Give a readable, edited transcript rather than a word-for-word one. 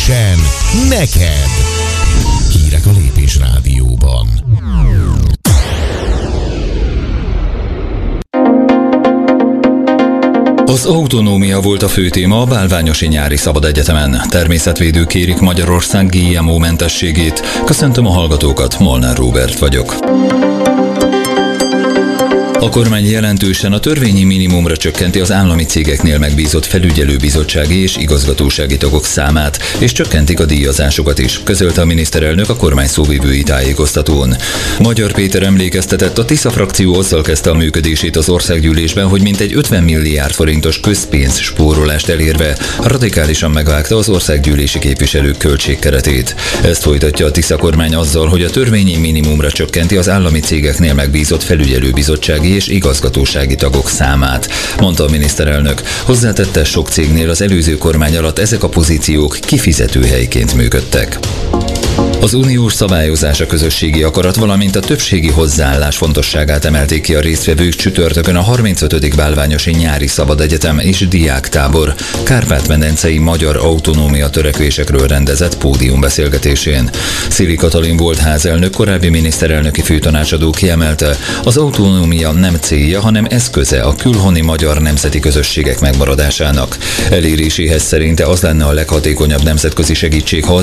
Lépésen neked. Hírek a Lépés Rádióban. Az autonómia volt a fő téma a Bálványosi Nyári Szabad Egyetemen. Természetvédők kérik Magyarország GMO mentességét. Köszöntöm a hallgatókat, Molnár Róbert vagyok. A kormány jelentősen a törvényi minimumra csökkenti az állami cégeknél megbízott felügyelőbizottsági és igazgatósági tagok számát, és csökkentik a díjazásokat is, közölte a miniszterelnök a kormány szóvivői tájékoztatón. Magyar Péter emlékeztetett, a Tisza frakció azzal kezdte a működését az országgyűlésben, hogy mintegy 50 milliárd forintos közpénz spórolást elérve radikálisan megvágta az országgyűlési képviselők költségkeretét. Ezt folytatja a Tisza kormány azzal, hogy a törvényi minimumra csökkenti az állami cégeknél megbízott felügyelőbizottsági és igazgatósági tagok számát, mondta a miniszterelnök. Hozzátette, sok cégnél az előző kormány alatt ezek a pozíciók kifizetőhelyként működtek. Az uniós szabályozás, a közösségi akarat, valamint a többségi hozzáállás fontosságát emelték ki a résztvevők csütörtökön a 35. Bálványosi Nyári Szabad Egyetem és Diáktábor Kárpát-medencei magyar autonómia törekvésekről rendezett pódiumbeszélgetésén. Szili Katalin volt házelnök, korábbi miniszterelnöki főtanácsadó kiemelte, az autonómia nem célja, hanem eszköze a külhoni magyar nemzeti közösségek megmaradásának. Eléréséhez szerinte az lenne a leghatékonyabb nemzetközi segítség, ha